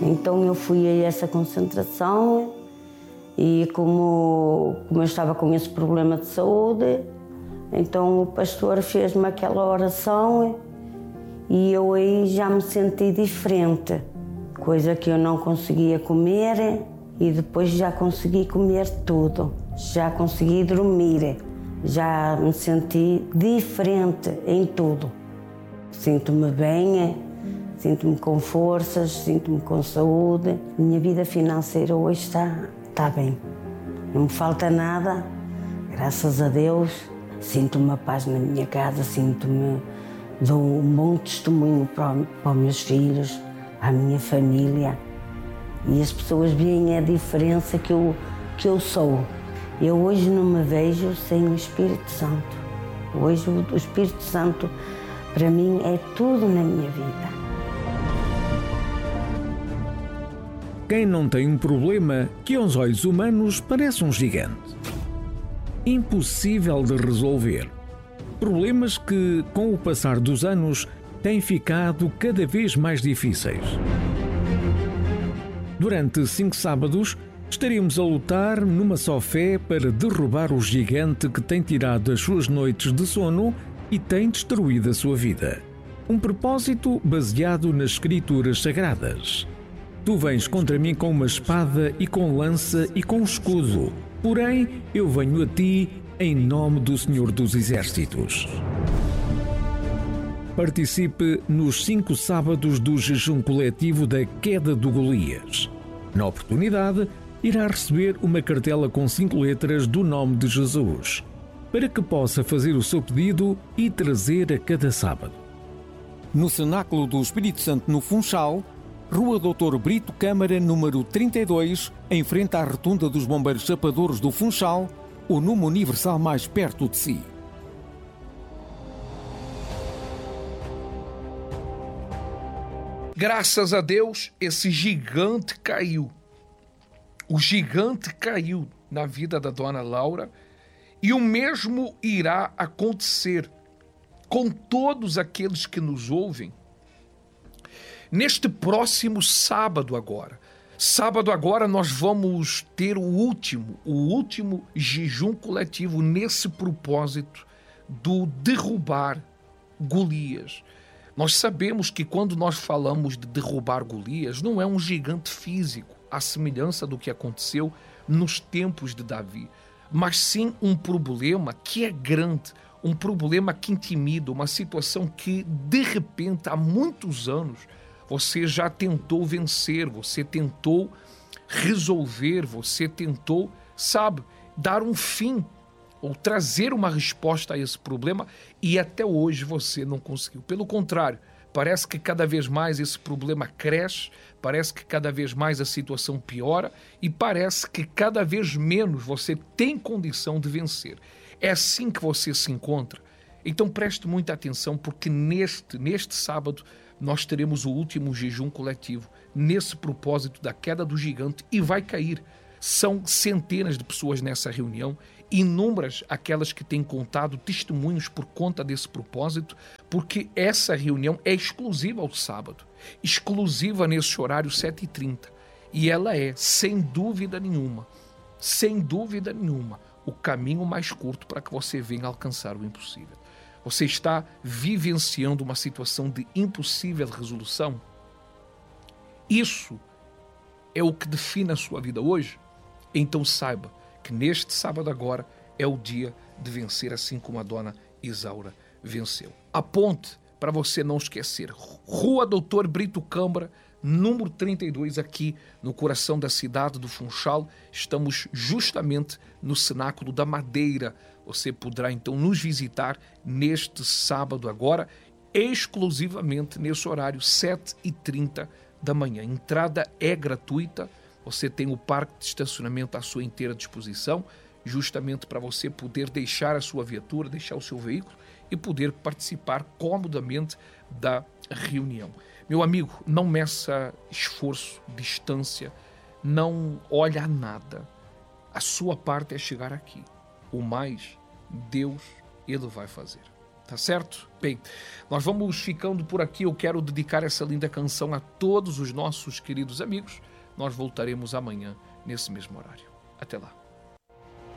Então eu fui a essa concentração e como eu estava com esse problema de saúde, então o pastor fez-me aquela oração e eu aí já me senti diferente, coisa que eu não conseguia comer e depois já consegui comer tudo, já consegui dormir, já me senti diferente em tudo. Sinto-me bem, sinto-me com forças, sinto-me com saúde. Minha vida financeira hoje está bem. Não me falta nada, graças a Deus. Sinto-me a paz na minha casa, dou um bom testemunho para os meus filhos, à minha família. E as pessoas veem a diferença que eu sou. Eu hoje não me vejo sem o Espírito Santo. Hoje o Espírito Santo, para mim, é tudo na minha vida. Quem não tem um problema que aos olhos humanos parece um gigante. Impossível de resolver. Problemas que, com o passar dos anos, têm ficado cada vez mais difíceis. Durante 5 sábados, estaremos a lutar numa só fé para derrubar o gigante que tem tirado as suas noites de sono e tem destruído a sua vida. Um propósito baseado nas Escrituras Sagradas. Tu vens contra mim com uma espada e com lança e com escudo. Porém, eu venho a ti em nome do Senhor dos Exércitos. Participe nos 5 sábados do jejum coletivo da queda do Golias. Na oportunidade, irá receber uma cartela com 5 letras do nome de Jesus, para que possa fazer o seu pedido e trazer a cada sábado. No Cenáculo do Espírito Santo no Funchal, Rua Dr. Brito Câmara, número 32, em frente à Rotunda dos Bombeiros Chapadores do Funchal, o número universal mais perto de si. Graças a Deus, esse gigante caiu. O gigante caiu na vida da dona Laura e o mesmo irá acontecer com todos aqueles que nos ouvem neste próximo sábado agora. Sábado agora nós vamos ter o último jejum coletivo nesse propósito do derrubar Golias. Nós sabemos que quando nós falamos de derrubar Golias, não é um gigante físico, à semelhança do que aconteceu nos tempos de Davi, mas sim um problema que é grande, um problema que intimida, uma situação que, de repente, há muitos anos, você já tentou vencer, você tentou resolver, você tentou, dar um fim ou trazer uma resposta a esse problema e até hoje você não conseguiu. Pelo contrário, parece que cada vez mais esse problema cresce, parece que cada vez mais a situação piora e parece que cada vez menos você tem condição de vencer. É assim que você se encontra? Então preste muita atenção porque neste sábado nós teremos o último jejum coletivo nesse propósito da queda do gigante e vai cair. São centenas de pessoas nessa reunião, inúmeras aquelas que têm contado testemunhos por conta desse propósito, porque essa reunião é exclusiva ao sábado, exclusiva nesse horário 7h30. E ela é, sem dúvida nenhuma, o caminho mais curto para que você venha alcançar o impossível. Você está vivenciando uma situação de impossível resolução? Isso é o que define a sua vida hoje? Então saiba que neste sábado agora é o dia de vencer, assim como a dona Isaura venceu. Aponte para você não esquecer. Rua Dr. Brito Câmara, número 32, aqui no coração da cidade do Funchal. Estamos justamente no Cenáculo da Madeira. Você poderá então nos visitar neste sábado agora, exclusivamente nesse horário 7h30 da manhã. A entrada é gratuita. Você tem o parque de estacionamento à sua inteira disposição, justamente para você poder deixar a sua viatura, deixar o seu veículo e poder participar comodamente da reunião. Meu amigo, não meça esforço, distância, não olha a nada. A sua parte é chegar aqui. O mais, Deus, Ele vai fazer. Tá certo? Bem, nós vamos ficando por aqui. Eu quero dedicar essa linda canção a todos os nossos queridos amigos. Nós voltaremos amanhã nesse mesmo horário. Até lá.